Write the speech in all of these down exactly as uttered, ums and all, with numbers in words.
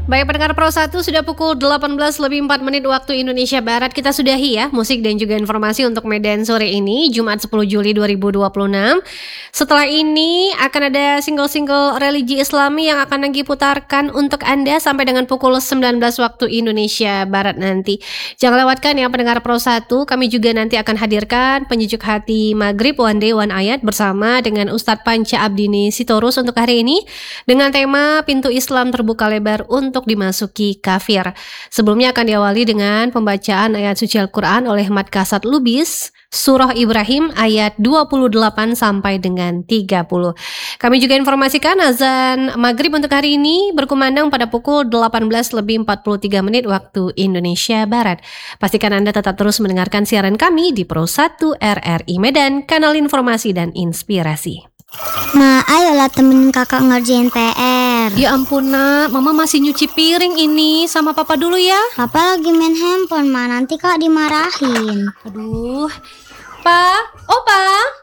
Baik pendengar Pro satu, sudah pukul delapan belas lebih empat menit waktu Indonesia Barat. Kita sudahi ya musik dan juga informasi untuk Medan sore ini, Jumat sepuluh Juli dua ribu dua puluh enam. Setelah ini akan ada single-single religi Islami yang akan lagi putarkan untuk Anda sampai dengan pukul sembilan belas waktu Indonesia Barat nanti. Jangan lewatkan ya pendengar Pro satu, kami juga nanti akan hadirkan penyejuk hati Maghrib One Day One Ayat bersama dengan Ustadz Panca Abdini Sitorus untuk hari ini dengan tema Pintu Islam Terbuka Lebar untuk untuk dimasuki kafir. Sebelumnya akan diawali dengan pembacaan ayat suci Al-Quran oleh Mat Kasat Lubis, Surah Ibrahim ayat dua puluh delapan sampai dengan tiga puluh. Kami juga informasikan azan Maghrib untuk hari ini berkumandang pada pukul delapan belas lebih empat puluh tiga menit waktu Indonesia Barat. Pastikan Anda tetap terus mendengarkan siaran kami di Pro satu R R I Medan, kanal informasi dan inspirasi. Ma, ayolah temenin kakak ngerjain P R. Ya ampun nak, mama masih nyuci piring ini. Sama papa dulu ya. Papa lagi main handphone, Ma, nanti kak dimarahin. Aduh, Pa, oh Pa.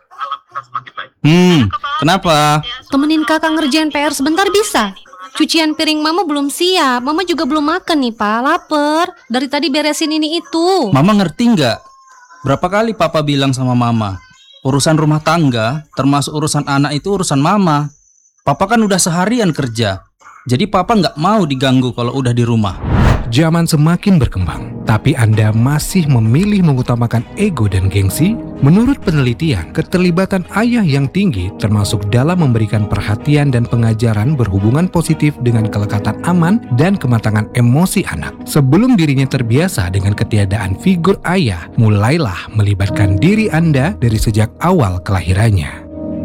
Hmm, kenapa? Temenin kakak ngerjain P R sebentar bisa? Cucian piring mama belum siap. Mama juga belum makan nih Pa, lapar. Dari tadi beresin ini itu. Mama ngerti nggak? Berapa kali papa bilang sama mama, urusan rumah tangga, termasuk urusan anak itu urusan mama. Papa kan udah seharian kerja, jadi papa nggak mau diganggu kalau udah di rumah. Zaman semakin berkembang, tapi Anda masih memilih mengutamakan ego dan gengsi? Menurut penelitian, keterlibatan ayah yang tinggi termasuk dalam memberikan perhatian dan pengajaran berhubungan positif dengan kelekatan aman dan kematangan emosi anak. Sebelum dirinya terbiasa dengan ketiadaan figur ayah, mulailah melibatkan diri Anda dari sejak awal kelahirannya.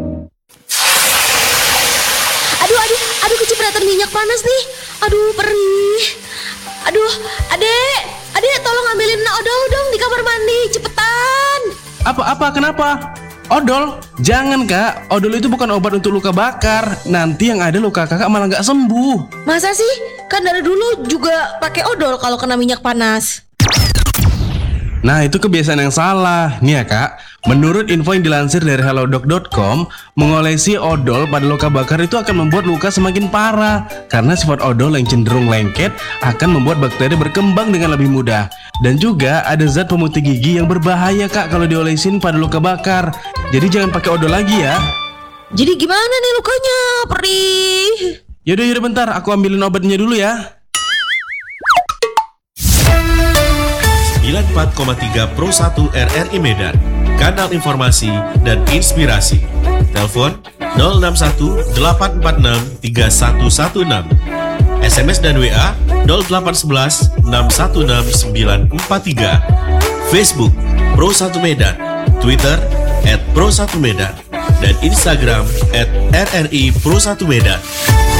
Aduh, aduh, aduh kecipratan minyak panas nih. Aduh, perih. Aduh, adek, adek tolong ambilin odol dong di kamar mandi, cepetan. Apa-apa, kenapa? Odol? Jangan kak, odol itu bukan obat untuk luka bakar. Nanti yang ada luka kakak malah gak sembuh. Masa sih? Kan dari dulu juga pakai odol kalau kena minyak panas. Nah itu kebiasaan yang salah. Nih ya kak, menurut info yang dilansir dari halodoc dot com, mengolesi odol pada luka bakar itu akan membuat luka semakin parah. Karena sifat odol yang cenderung lengket akan membuat bakteri berkembang dengan lebih mudah. Dan juga ada zat pemutih gigi yang berbahaya kak kalau diolesin pada luka bakar. Jadi jangan pakai odol lagi ya. Jadi gimana nih lukanya? Perih. Yaudah yaudah bentar, aku ambilin obatnya dulu ya. sembilan puluh empat koma tiga Pro satu R R I Medan, kanal informasi dan inspirasi. Telepon nol enam satu delapan empat enam tiga satu satu enam. S M S dan W A nol delapan satu satu enam satu enam sembilan empat tiga. Facebook Pro satu Medan, Twitter at Pro satu Medan, dan Instagram at R R I Pro satu Medan.